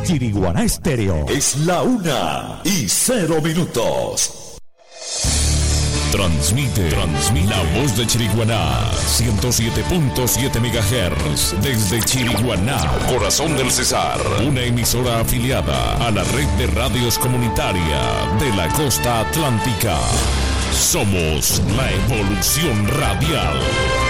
Chiriguaná Estéreo. Es la 1:00 Transmite la voz de Chiriguaná, 107.7 MHz, desde Chiriguaná, corazón del Cesar, una emisora afiliada a la red de radios comunitaria de la costa atlántica. Somos la evolución radial.